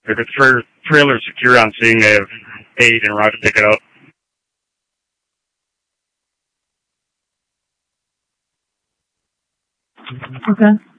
If it's trailer secure on scene, they have 8 and route to pick it up. Okay.